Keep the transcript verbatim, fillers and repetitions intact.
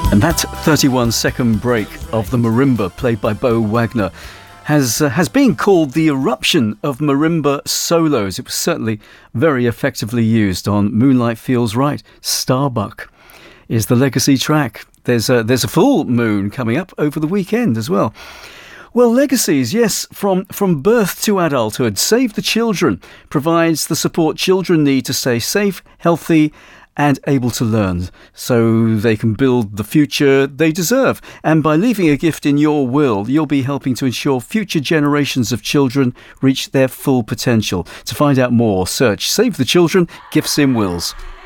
And that thirty-one second break of the marimba played by Bo Wagner has uh, has been called the eruption of marimba solos. It was certainly very effectively used on Moonlight Feels Right. Starbuck is the legacy track. There's a, there's a full moon coming up over the weekend as well. Well, legacies, yes, from, from birth to adulthood. Save the Children provides the support children need to stay safe, healthy and able to learn so they can build the future they deserve. And by leaving a gift in your will, you'll be helping to ensure future generations of children reach their full potential. To find out more, search Save the Children Gifts in Wills.